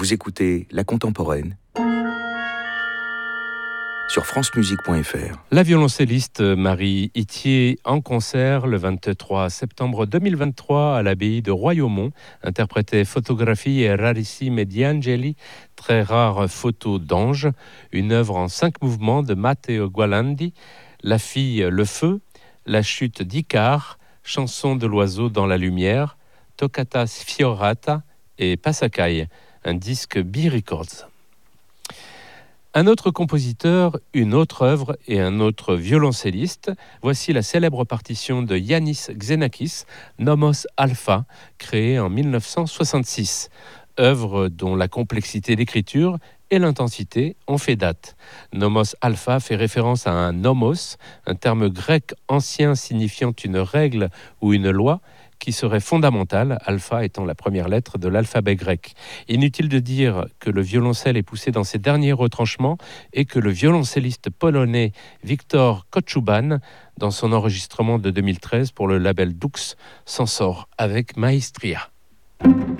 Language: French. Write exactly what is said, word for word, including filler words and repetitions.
Vous écoutez La Contemporaine sur francemusique point f r. La violoncelliste Marie Ithier en concert le vingt-trois septembre deux mille vingt-trois à l'abbaye de Royaumont interprétait Fotografie rarissime di angeli, très rare photo d'ange, une œuvre en cinq mouvements de Matteo Gualandi, La fille, le feu, La chute d'Icare, Chanson de l'oiseau dans la lumière, Toccata sfiorata et Passacaille, un disque B-Records. Un autre compositeur, une autre œuvre et un autre violoncelliste. Voici la célèbre partition de Yannis Xenakis, Nomos Alpha, créée en mille neuf cent soixante-six. Œuvre dont la complexité d'écriture et l'intensité ont fait date. Nomos Alpha fait référence à un nomos, un terme grec ancien signifiant une règle ou une loi, qui serait fondamentale, alpha étant la première lettre de l'alphabet grec. Inutile de dire que le violoncelle est poussé dans ses derniers retranchements et que le violoncelliste polonais Wiktor Kochuban, dans son enregistrement de deux mille treize pour le label Dux, s'en sort avec maestria.